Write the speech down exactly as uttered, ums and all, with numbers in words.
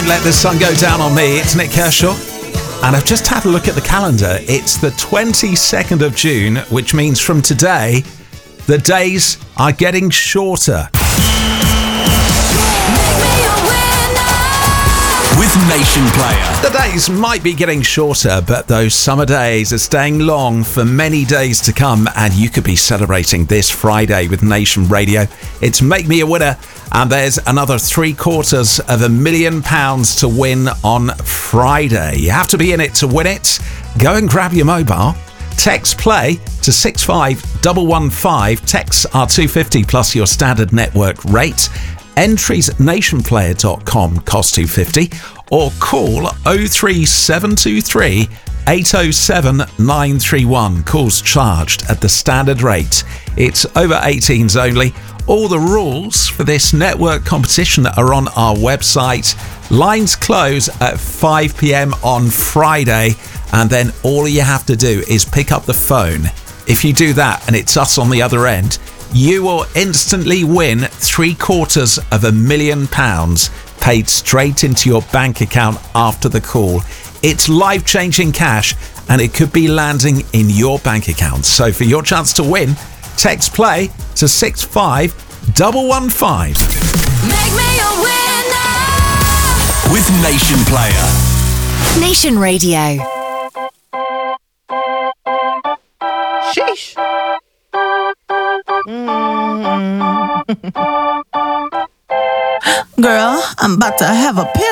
Let the Sun Go Down on Me. It's Nick Kershaw. And I've just had a look at the calendar. It's the twenty-second of June, which means from today, the days are getting shorter. With Nation Player. The days might be getting shorter, but those summer days are staying long for many days to come, and you could be celebrating this Friday with Nation Radio. It's Make Me a Winner, and there's another three quarters of a million pounds to win on Friday. You have to be in it to win it. Go and grab your mobile. Text play to six five one one five. Texts are two pounds fifty plus your standard network rate. Entries at nation player dot com cost two pounds fifty, or call oh three seven two three eight oh seven nine three one. Calls charged at the standard rate. It's over eighteens only. All the rules for this network competition are on our website. Lines close at five p.m. on Friday, and then all you have to do is pick up the phone. If you do that and it's us on the other end, you will instantly win three quarters of a million pounds paid straight into your bank account after the call. It's life-changing cash, and it could be landing in your bank account. So for your chance to win, text play to six five one one five. Make me a winner with Nation Player. Nation Radio. Sheesh. Mm. Girl, I'm about to have a pill.